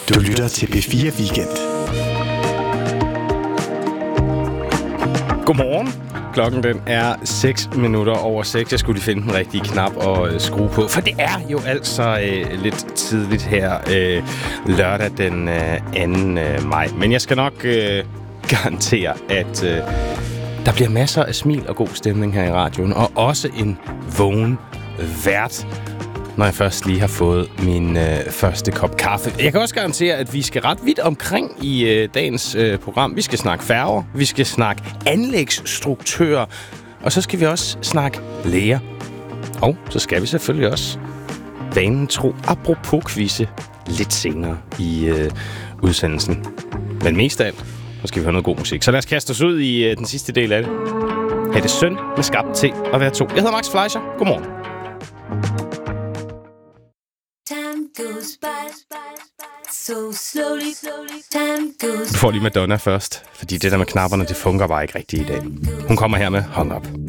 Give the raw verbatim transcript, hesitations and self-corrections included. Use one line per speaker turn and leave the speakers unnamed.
Du lytter til P fire Weekend.
Godmorgen. Klokken den er seks minutter over seks. Jeg skulle lige finde den rigtige knap og øh, skrue på, for det er jo altså øh, lidt tidligt her øh, lørdag den øh, anden Øh, maj. Men jeg skal nok øh, garantere, at øh, der bliver masser af smil og god stemning her i radioen, og også en vågen vært, når jeg først lige har fået min øh, første kop kaffe. Jeg kan også garantere, at vi skal ret vidt omkring i øh, dagens øh, program. Vi skal snakke færger, vi skal snakke anlægsstruktører, og så skal vi også snakke læger. Og så skal vi selvfølgelig også vanen tro apropos quizze lidt senere i øh, udsendelsen. Men mest af alt, så skal vi høre noget god musik. Så lad os kaste os ud i øh, den sidste del af det. Er det synd med skabt til at være to? Jeg hedder Max Fleischer. Godmorgen.
So slowly, time goes.
Du får lige Madonna først, fordi det der med knapperne, det fungerer bare ikke rigtigt i dag. Hun kommer her med Hung Up.